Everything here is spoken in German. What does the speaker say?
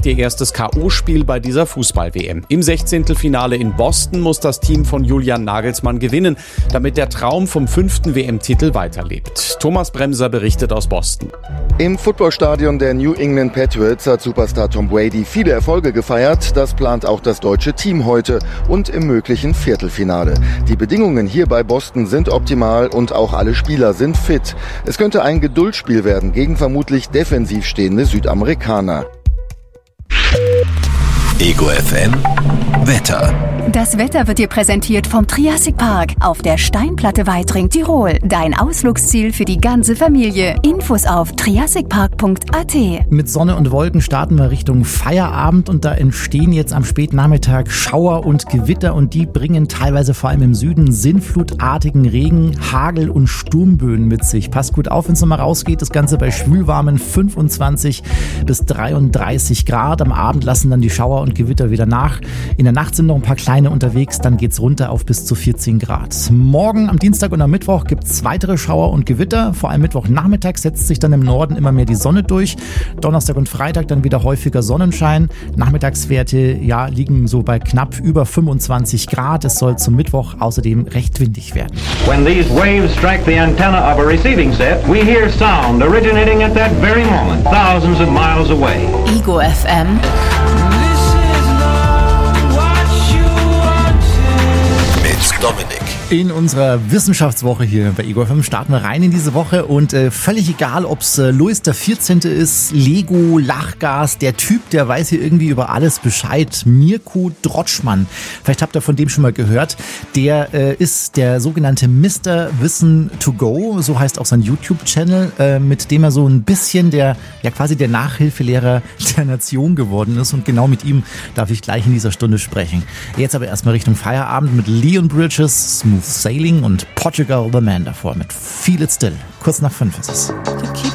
heute ihr erstes K.O.-Spiel bei dieser Fußball-WM. Im 16. Finale in Boston muss das Team von Julian Nagelsmann gewinnen, damit der Traum vom 5. WM-Titel weiterlebt. Thomas Bremser berichtet aus Boston. Im Footballstadion der New England Patriots hat Superstar Tom Brady viele Erfolge gefeiert. Das plant auch das deutsche Team heute und im möglichen Viertelfinale. Die Bedingungen hier bei Boston sind optimal und auch alle Spieler sind fit. Es könnte ein Geduldsspiel werden gegen vermutlich defensiv stehende Südamerikaner. Ego FM Wetter. Das Wetter wird dir präsentiert vom Triassic Park auf der Steinplatte Weitring, Tirol. Dein Ausflugsziel für die ganze Familie. Infos auf triassicpark.at. Mit Sonne und Wolken starten wir Richtung Feierabend und da entstehen jetzt am Spätnachmittag Schauer und Gewitter und die bringen teilweise vor allem im Süden sinnflutartigen Regen, Hagel und Sturmböen mit sich. Passt gut auf, wenn es nochmal rausgeht. Das Ganze bei schwülwarmen 25 bis 33 Grad. Am Abend lassen dann die Schauer und Gewitter wieder nach. In der Nacht sind noch ein paar kleine unterwegs, dann geht's runter auf bis zu 14 Grad. Morgen am Dienstag und am Mittwoch gibt's weitere Schauer und Gewitter. Vor allem Mittwochnachmittag setzt sich dann im Norden immer mehr die Sonne durch. Donnerstag und Freitag dann wieder häufiger Sonnenschein. Nachmittagswerte liegen so bei knapp über 25 Grad. Es soll zum Mittwoch außerdem recht windig werden. When these waves strike the antenna of a receiving set, we hear sound originating at that very moment, thousands of miles away. Ego FM. Dominik. In unserer Wissenschaftswoche hier bei Ego FM starten wir rein in diese Woche und völlig egal, ob es Louis der 14. ist, Lego, Lachgas, der Typ, der weiß hier irgendwie über alles Bescheid, Mirko Drotschmann. Vielleicht habt ihr von dem schon mal gehört. Der ist der sogenannte Mr. Wissen to Go, so heißt auch sein YouTube-Channel, mit dem er so ein bisschen quasi der Nachhilfelehrer der Nation geworden ist und genau mit ihm darf ich gleich in dieser Stunde sprechen. Jetzt aber erstmal Richtung Feierabend mit Leon Bridges, Smooth Sailing und Portugal the Man davor mit Feel It Still. Kurz nach 5 ist es.